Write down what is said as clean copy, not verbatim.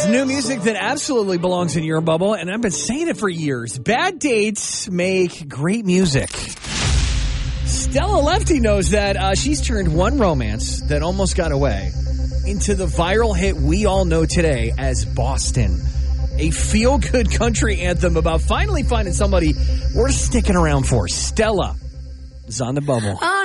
new music that absolutely belongs in your bubble, and I've been saying it for years. Bad dates make great music. Stella Lefty knows that. She's turned one romance that almost got away into the viral hit we all know today as Boston. A feel-good country anthem about finally finding somebody worth sticking around for. Stella is on the bubble.